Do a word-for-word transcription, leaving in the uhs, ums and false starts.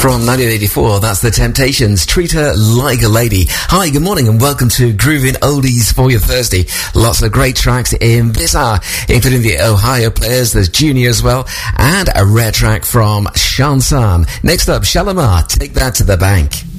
From nineteen eighty-four, that's The Temptations, Treat Her Like a Lady. Hi, good morning and welcome to Groovin' Oldies for your Thursday. Lots of great tracks in this hour, including the Ohio Players, there's Junior as well, and a rare track from Shansan. Next up, Shalimar, Take That to the Bank.